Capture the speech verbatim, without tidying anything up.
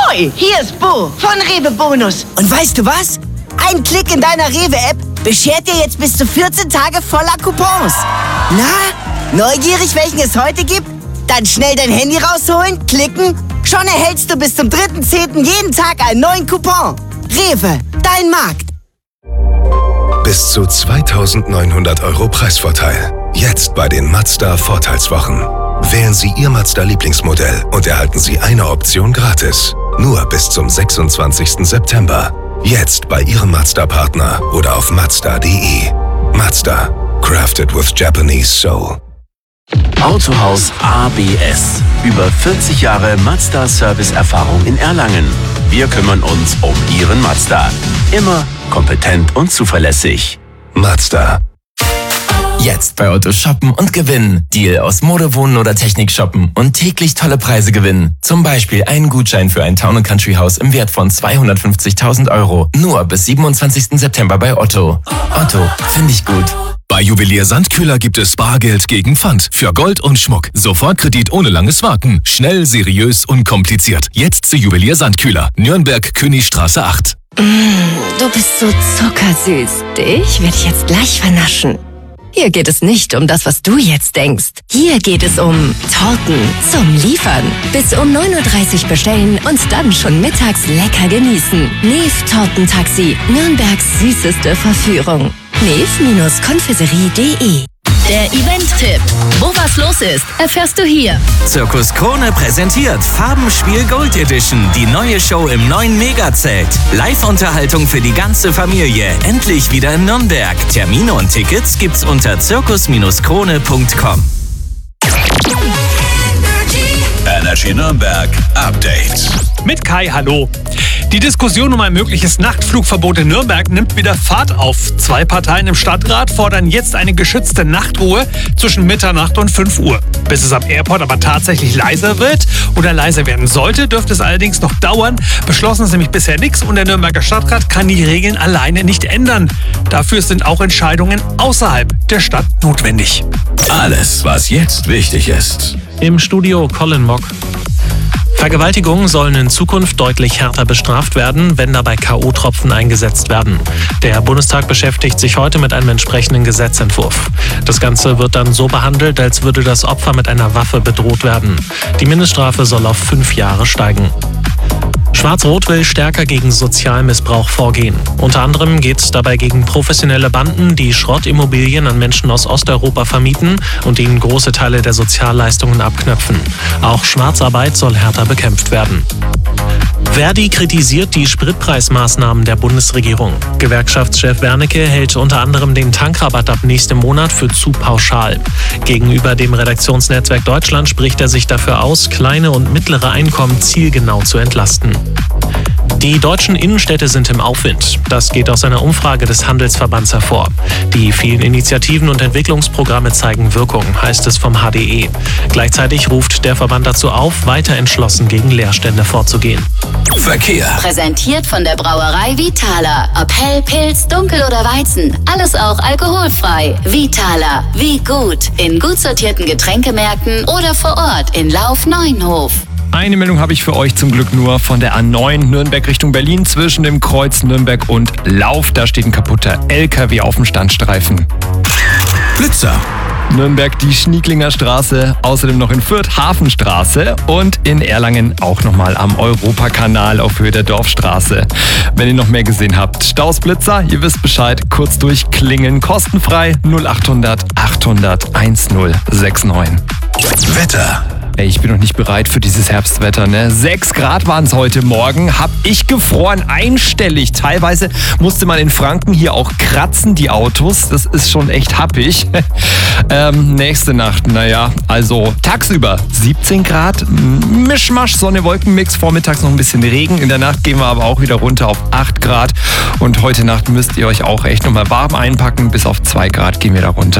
Hoi, hier ist Bo von Rewe Bonus. Und weißt du was? Ein Klick in deiner Rewe-App beschert dir jetzt bis zu vierzehn Tage voller Coupons. Na, neugierig, welchen es heute gibt? Dann schnell dein Handy rausholen, klicken. Schon erhältst du bis zum dritten zehnten jeden Tag einen neuen Coupon. Rewe, dein Markt. Bis zu zweitausendneunhundert Euro Preisvorteil. Jetzt bei den Mazda Vorteilswochen. Wählen Sie Ihr Mazda-Lieblingsmodell und erhalten Sie eine Option gratis. Nur bis zum sechsundzwanzigsten September. Jetzt bei Ihrem Mazda-Partner oder auf mazda punkt de. Mazda. Crafted with Japanese Soul. Autohaus A B S. Über vierzig Jahre Mazda-Service-Erfahrung in Erlangen. Wir kümmern uns um Ihren Mazda. Immer kompetent und zuverlässig. Mazda. Jetzt bei Otto shoppen und gewinnen. Deal aus Mode, Wohnen oder Technik shoppen und täglich tolle Preise gewinnen. Zum Beispiel einen Gutschein für ein Town and Country Haus im Wert von zweihundertfünfzigtausend Euro. Nur bis siebenundzwanzigsten September bei Otto. Otto, finde ich gut. Bei Juwelier Sandkühler gibt es Bargeld gegen Pfand für Gold und Schmuck. Sofortkredit ohne langes Warten. Schnell, seriös, unkompliziert. Jetzt zu Juwelier Sandkühler. Nürnberg, Königstraße acht. Mm, du bist so zuckersüß. Dich werde ich jetzt gleich vernaschen. Hier geht es nicht um das, was du jetzt denkst. Hier geht es um Torten zum Liefern. Bis um neun Uhr dreißig bestellen und dann schon mittags lecker genießen. Neef Tortentaxi, Nürnbergs süßeste Verführung. neef Konfiserie punkt de. Der Event-Tipp. Wo was los ist, erfährst du hier. Zirkus Krone präsentiert Farbenspiel Gold Edition, die neue Show im neuen Megazelt. Live-Unterhaltung für die ganze Familie, endlich wieder in Nürnberg. Termine und Tickets gibt's unter zirkus krone punkt com. Energy Nürnberg Update. Mit Kai, hallo. Die Diskussion um ein mögliches Nachtflugverbot in Nürnberg nimmt wieder Fahrt auf. Zwei Parteien im Stadtrat fordern jetzt eine geschützte Nachtruhe zwischen Mitternacht und fünf Uhr. Bis es am Airport aber tatsächlich leiser wird oder leiser werden sollte, dürfte es allerdings noch dauern. Beschlossen ist nämlich bisher nichts und der Nürnberger Stadtrat kann die Regeln alleine nicht ändern. Dafür sind auch Entscheidungen außerhalb der Stadt notwendig. Alles, was jetzt wichtig ist. Im Studio Colin Mock. Vergewaltigungen sollen in Zukunft deutlich härter bestraft werden, wenn dabei K O-Tropfen eingesetzt werden. Der Bundestag beschäftigt sich heute mit einem entsprechenden Gesetzentwurf. Das Ganze wird dann so behandelt, als würde das Opfer mit einer Waffe bedroht werden. Die Mindeststrafe soll auf fünf Jahre steigen. Schwarz-Rot will stärker gegen Sozialmissbrauch vorgehen. Unter anderem geht es dabei gegen professionelle Banden, die Schrottimmobilien an Menschen aus Osteuropa vermieten und ihnen große Teile der Sozialleistungen abknöpfen. Auch Schwarzarbeit soll härter bekämpft werden. Verdi kritisiert die Spritpreismaßnahmen der Bundesregierung. Gewerkschaftschef Wernicke hält unter anderem den Tankrabatt ab nächstem Monat für zu pauschal. Gegenüber dem Redaktionsnetzwerk Deutschland spricht er sich dafür aus, kleine und mittlere Einkommen zielgenau zu entlasten. Die deutschen Innenstädte sind im Aufwind. Das geht aus einer Umfrage des Handelsverbands hervor. Die vielen Initiativen und Entwicklungsprogramme zeigen Wirkung, heißt es vom H D E. Gleichzeitig ruft der Verband dazu auf, weiter entschlossen gegen Leerstände vorzugehen. Verkehr. Präsentiert von der Brauerei Vitala. Ob Hell, Pilz, Dunkel oder Weizen. Alles auch alkoholfrei. Vitala. Wie gut. In gut sortierten Getränkemärkten oder vor Ort in Lauf-Neuenhof. Eine Meldung habe ich für euch zum Glück nur von der A neun Nürnberg Richtung Berlin zwischen dem Kreuz Nürnberg und Lauf. Da steht ein kaputter L K W auf dem Standstreifen. Blitzer. Nürnberg die Schnieklinger Straße, außerdem noch in Fürth Hafenstraße und in Erlangen auch nochmal am Europakanal auf Höhe der Dorfstraße. Wenn ihr noch mehr gesehen habt, Staus, Blitzer, ihr wisst Bescheid, kurz durchklingeln, kostenfrei null achthundert achthundert1069. Wetter. Ey, ich bin noch nicht bereit für dieses Herbstwetter, ne? Sechs Grad waren es heute Morgen, hab ich gefroren, einstellig. Teilweise musste man in Franken hier auch kratzen, die Autos. Das ist schon echt happig. ähm, nächste Nacht, naja, also tagsüber siebzehn Grad, Mischmasch, Sonne, Wolkenmix, vormittags noch ein bisschen Regen. In der Nacht gehen wir aber auch wieder runter auf acht Grad. Und heute Nacht müsst ihr euch auch echt nochmal warm einpacken. Bis auf zwei Grad gehen wir da runter.